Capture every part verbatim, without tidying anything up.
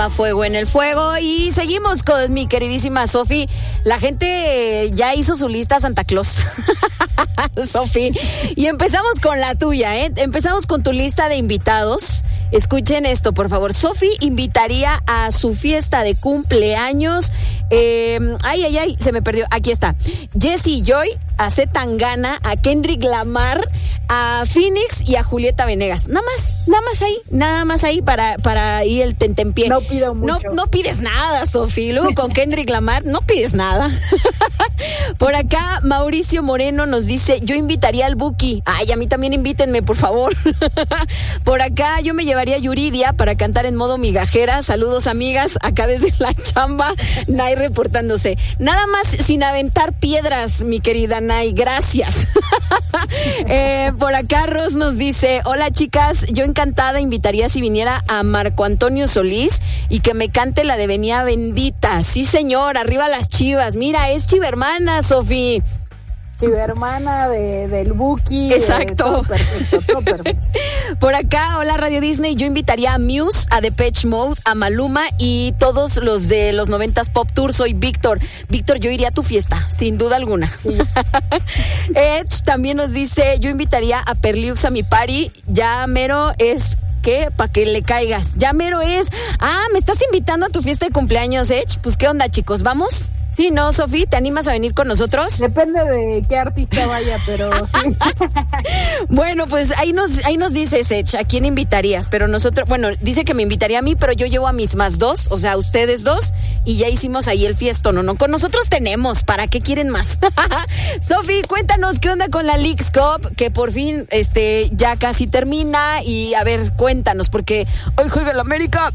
A fuego en el fuego y seguimos con mi queridísima Sofi. La gente ya hizo su lista Santa Claus, Sofi. Y empezamos con la tuya, ¿eh? Empezamos con tu lista de invitados. Escuchen esto, por favor. Sofi invitaría a su fiesta de cumpleaños. Eh, ay, ay, ay, se me perdió. Aquí está. Jessie Joy, a Z Tangana, a Kendrick Lamar, a Phoenix y a Julieta Venegas. Nada más, nada más ahí, nada más ahí para, para ir el tentempié. No pido mucho. No, no pides nada, Sofi. Luego con Kendrick Lamar no pides nada. Por acá, Mauricio Moreno nos dice, yo invitaría al Buki. Ay, a mí también invítenme, por favor. Por acá, yo me llevaría a Yuridia para cantar en modo migajera. Saludos, amigas, acá desde la chamba. Nay reportándose. Nada más sin aventar piedras, mi querida Nay. Gracias. eh, por acá, Ros nos dice, hola, chicas, yo encantada invitaría si viniera a Marco Antonio Solís y que me cante la de Venía Bendita. Sí, señor, arriba las Chivas. Mira, es chivermana, Sofi. Chivermana de, del Buki. Exacto. Eh, todo perfecto, todo perfecto. Por acá, hola Radio Disney, yo invitaría a Muse, a Depeche Mode, a Maluma y todos los de los noventas Pop Tour. Soy Víctor. Víctor, yo iría a tu fiesta, sin duda alguna. Sí. Edge también nos dice, yo invitaría a Perliux a mi party. Ya mero es... ¿Qué? Para que le caigas. Ya mero es. Ah, ¿me estás invitando a tu fiesta de cumpleaños, Edge? Pues, ¿qué onda, chicos? ¿Vamos? Sí, ¿no, Sofi? ¿Te animas a venir con nosotros? Depende de qué artista vaya, pero sí. Bueno, pues ahí nos, ahí nos dices, Edge, ¿a quién invitarías? Pero nosotros, bueno, dice que me invitaría a mí, pero yo llevo a mis más dos, o sea, ustedes dos, y ya hicimos ahí el fiestón, ¿no? No, con nosotros tenemos, ¿para qué quieren más? Sofi, cuéntanos qué onda con la Leagues Cup, que por fin, este, ya casi termina, y a ver, cuéntanos, porque hoy juega el América.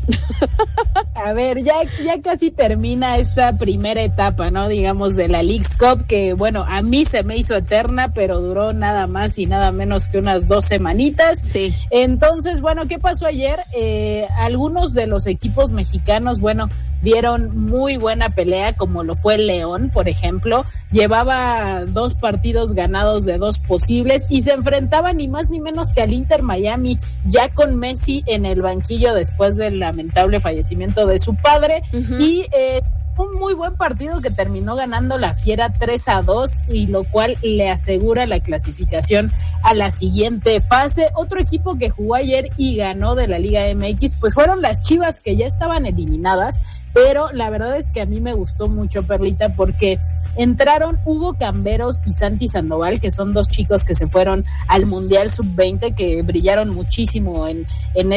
A ver, ya, ya casi termina esta primera etapa, ¿no? Digamos, de la Leagues Cup, que bueno, a mí se me hizo eterna, pero duró nada más y nada menos que unas dos semanitas. Sí. Entonces, bueno, ¿qué pasó ayer? Eh, algunos de los equipos mexicanos, bueno, dieron muy buena pelea, como lo fue el León, por ejemplo. Llevaba dos partidos ganados de dos posibles y se enfrentaba ni más ni menos que al Inter Miami, ya con Messi en el banquillo después del lamentable fallecimiento de su padre. Uh-huh. Y eh, un muy buen partido que terminó ganando la Fiera tres a dos, y lo cual le asegura la clasificación a la siguiente fase. Otro equipo que jugó ayer y ganó de la Liga M X, pues fueron las Chivas, que ya estaban eliminadas, pero la verdad es que a mí me gustó mucho, Perlita, porque entraron Hugo Camberos y Santi Sandoval, que son dos chicos que se fueron al Mundial sub veinte, que brillaron muchísimo en, en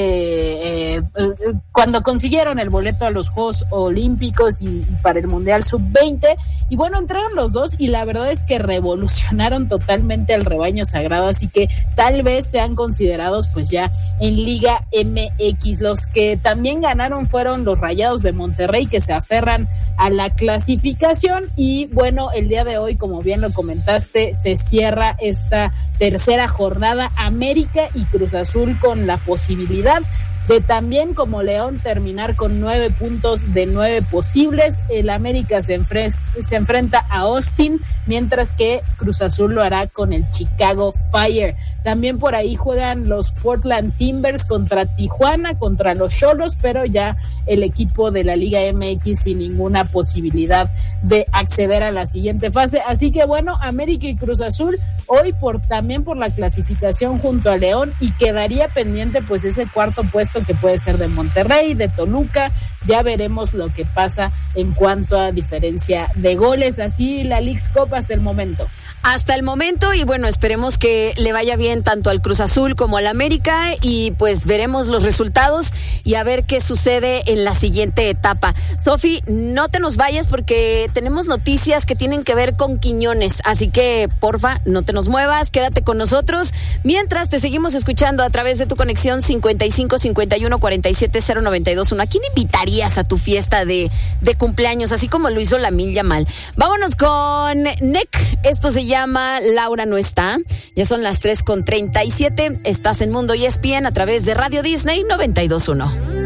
este, eh, cuando consiguieron el boleto a los Juegos Olímpicos y, y para el Mundial sub veinte, y bueno, entraron los dos y la verdad es que revolucionaron totalmente al rebaño sagrado, así que tal vez sean considerados pues ya en Liga M X. Los que también ganaron fueron los Rayados de Monterrey, que se aferran a la clasificación. Y bueno, el día de hoy, como bien lo comentaste, se cierra esta tercera jornada. América y Cruz Azul con la posibilidad de también, como León, terminar con nueve puntos de nueve posibles. El América se, enfre- se enfrenta a Austin, mientras que Cruz Azul lo hará con el Chicago Fire. También por ahí juegan los Portland Timbers contra Tijuana, contra los Xolos, pero ya el equipo de la Liga M X sin ninguna posibilidad de acceder a la siguiente fase. Así que bueno, América y Cruz Azul hoy por también por la clasificación junto a León, y quedaría pendiente pues ese cuarto puesto que puede ser de Monterrey, de Toluca. Ya veremos lo que pasa en cuanto a diferencia de goles. Así la Leagues Cup hasta el momento. Hasta el momento, y bueno, esperemos que le vaya bien tanto al Cruz Azul como al América, y pues veremos los resultados y a ver qué sucede en la siguiente etapa. Sofi, no te nos vayas porque tenemos noticias que tienen que ver con Quiñones, así que porfa, no te nos muevas, quédate con nosotros, mientras te seguimos escuchando a través de tu conexión cincuenta y cinco cincuenta y uno cuarenta y siete cero noventa y dos uno. ¿A quién invitarías a tu fiesta de, de cumpleaños, así como lo hizo Lamine Yamal? Vámonos con Nick, esto se llama Laura no está. Ya son las tres con treinta y siete. Estás en Mundo E S P N a través de Radio Disney noventa y dos punto uno.